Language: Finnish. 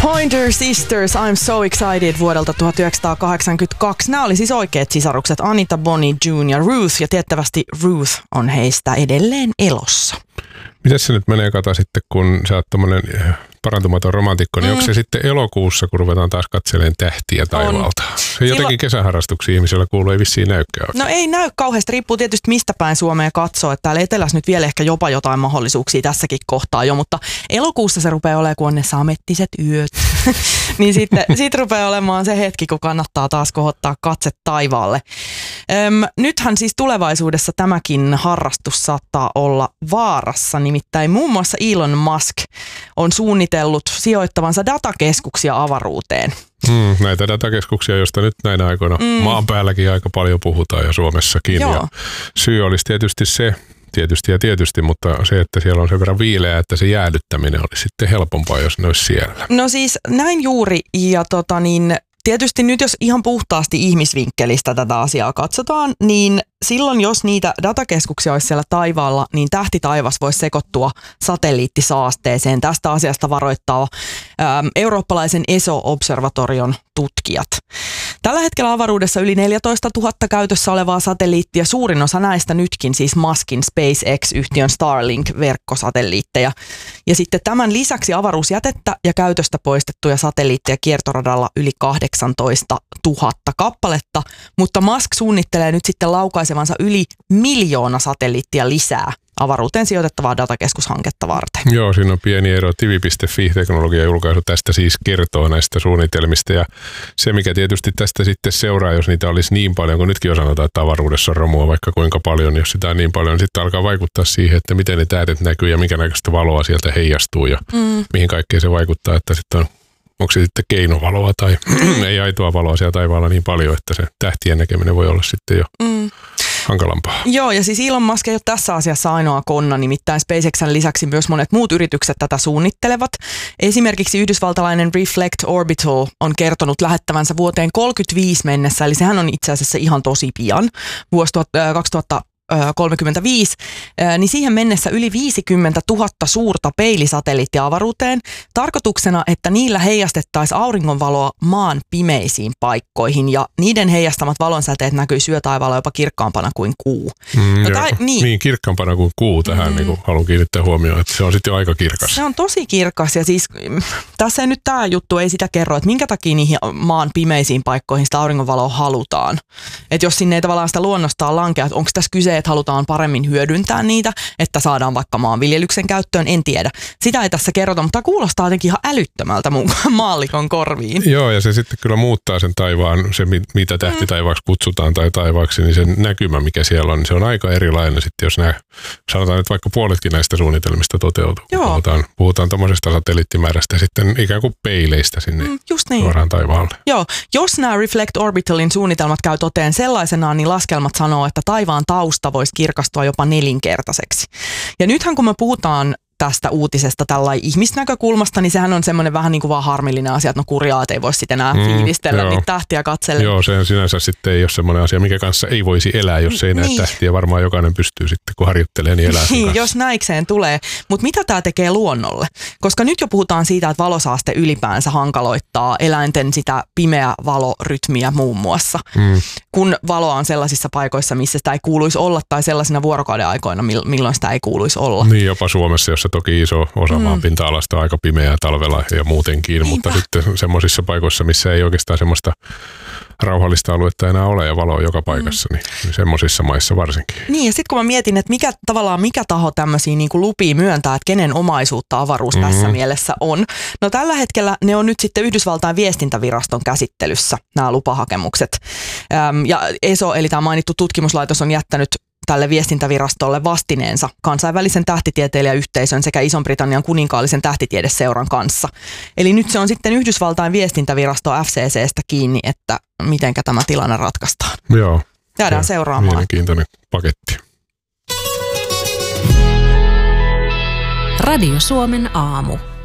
Pointer Sisters, I'm so excited vuodelta 1982. Nämä oli siis oikeat sisarukset Anita, Bonnie, June ja Ruth, ja tiettävästi Ruth on heistä edelleen elossa. Miten se nyt menee, Kata, sitten, kun sä oot tommonen parantumaton romantikko, niin onko se sitten elokuussa, kun ruvetaan taas katselemaan tähtiä taivaalta? Se jotenkin kesäharrastuksia ihmisillä kuuluu, ei vissiin näykään oikein. No ei näy kauheasti, riippuu tietysti mistä päin Suomeen katsoo, että täällä etelässä nyt vielä ehkä jopa jotain mahdollisuuksia tässäkin kohtaa jo, mutta elokuussa se rupeaa olemaan, kun on ne samettiset yöt, niin sitten rupeaa olemaan se hetki, kun kannattaa taas kohottaa katse taivaalle. Nythän siis tulevaisuudessa tämäkin harrastus saattaa olla vaarassa, nimittäin muun muassa Elon Musk on suunnitellut sijoittavansa datakeskuksia avaruuteen. Näitä datakeskuksia, joista nyt näinä aikoina maan päälläkin aika paljon puhutaan ja Suomessakin. Joo. Ja syy olisi tietysti se, tietysti, mutta se, että siellä on sen verran viileä, että se jäädyttäminen olisi sitten helpompaa, jos ne olisi siellä. No siis näin juuri, ja tietysti nyt jos ihan puhtaasti ihmisvinkkelistä tätä asiaa katsotaan, niin silloin jos niitä datakeskuksia olisi siellä taivaalla, niin tähtitaivas voisi sekoittua satelliittisaasteeseen. Tästä asiasta varoittaa eurooppalaisen ESO-observatorion tutkijat. Tällä hetkellä avaruudessa yli 14 000 käytössä olevaa satelliittia, suurin osa näistä nytkin siis Muskin SpaceX-yhtiön Starlink-verkkosatelliitteja. Ja sitten tämän lisäksi avaruusjätettä ja käytöstä poistettuja satelliitteja kiertoradalla yli 18 000 kappaletta, mutta Musk suunnittelee nyt sitten laukaisevansa yli 1 000 000 satelliittia lisää avaruuteen sijoitettavaa datakeskushanketta varten. Joo, siinä on pieni ero. Tivi.fi-teknologiajulkaisu tästä siis kertoo näistä suunnitelmista, ja se mikä tietysti tästä sitten seuraa, jos niitä olisi niin paljon, kun nytkin jo sanotaan, että avaruudessa on romua vaikka kuinka paljon, jos sitä on niin paljon, niin sitten alkaa vaikuttaa siihen, että miten ne tähdet näkyy ja minkä näköistä valoa sieltä heijastuu ja mihin kaikkeen se vaikuttaa, että sitten onko se sitten keinovaloa tai ei aitoa valoa siellä taivaalla niin paljon, että se tähtien näkeminen voi olla sitten jo hankalampaa. Joo, ja siis Elon Musk ei ole tässä asiassa ainoa konna, nimittäin SpaceXn lisäksi myös monet muut yritykset tätä suunnittelevat. Esimerkiksi yhdysvaltalainen Reflect Orbital on kertonut lähettävänsä vuoteen 2035 mennessä, eli sehän on itse asiassa ihan tosi pian, vuosi 2035, niin siihen mennessä yli 50 000 suurta peilisatelliittia avaruuteen, tarkoituksena, että niillä heijastettaisiin auringonvaloa maan pimeisiin paikkoihin, ja niiden heijastamat valonsäteet näkyy yötaivaalla jopa kirkkaampana kuin kuu. Niin, kirkkaampana kuin kuu tähän niin haluan kiinnittää huomioon, että se on sitten jo aika kirkas. Se on tosi kirkas, ja siis tässä ei nyt tämä juttu ei sitä kerro, että minkä takia niihin maan pimeisiin paikkoihin sitä auringonvaloa halutaan. Että jos sinne ei tavallaan sitä luonnostaan lankea, että onko tässä kyse, että halutaan paremmin hyödyntää niitä, että saadaan vaikka maanviljelyksen käyttöön, en tiedä. Sitä ei tässä kerrota, mutta kuulostaa jotenkin ihan älyttömältä mun maallikon korviin. Joo, ja se sitten kyllä muuttaa sen taivaan, se mitä tähtitaivaaksi kutsutaan tai taivaaksi, niin sen näkymä, mikä siellä on, niin se on aika erilainen sitten, jos sanotaan nyt vaikka puoletkin näistä suunnitelmista toteutuu. Puhutaan tuommoisesta satelliittimäärästä sitten ikään kuin peileistä sinne suoraan taivaalle. Joo, jos nämä Reflect Orbitalin suunnitelmat käy toteen sellaisenaan, niin laskelmat sanoo, että taivaan tausta voisi kirkastua jopa 4-kertaiseksi. Ja nythän kun me puhutaan tästä uutisesta tällainen ihmisnäkökulmasta, niin sehän on semmoinen vähän niin kuin vaan harmillinen asia, että no kurjaa, ei voi sitten enää fiilistellä niitä tähtiä katsella. Joo, se sinänsä sitten ei ole semmoinen asia, mikä kanssa ei voisi elää, jos ei näe tähtiä. Varmaan jokainen pystyy sitten, kun harjoittelee, niin elää sen kanssa. Jos näikseen tulee. Mutta mitä tämä tekee luonnolle? Koska nyt jo puhutaan siitä, että valosaaste ylipäänsä hankaloittaa eläinten sitä pimeä valorytmiä muun muassa. Kun valoa on sellaisissa paikoissa, missä sitä ei kuuluisi olla, tai sellaisina vuorokauden aikoina, milloin sitä ei kuuluisi olla. Niin, jopa Suomessa, jossa toki iso osa maan pinta-alasta on aika pimeää talvella ja muutenkin, mutta sitten semmoisissa paikoissa, missä ei oikeastaan semmoista rauhallista aluetta enää ole ja valoa joka paikassa, niin semmoisissa maissa varsinkin. Niin, ja sitten kun mä mietin, että mikä taho tämmöisiä niin kuin lupia myöntää, että kenen omaisuutta avaruus tässä mielessä on. No tällä hetkellä ne on nyt sitten Yhdysvaltain viestintäviraston käsittelyssä, nämä lupahakemukset. Ja ESO, eli tämä mainittu tutkimuslaitos, on jättänyt tälle viestintävirastolle vastineensa kansainvälisen tähtitieteilijäyhteisön sekä Ison-Britannian kuninkaallisen tähtitiedeseuran kanssa. Eli nyt se on sitten Yhdysvaltain viestintävirasto FCC:stä kiinni, että mitenkä tämä tilanne ratkaistaan. Joo. Jäädään seuraamaan. Mielenkiintoinen paketti. Radio Suomen aamu.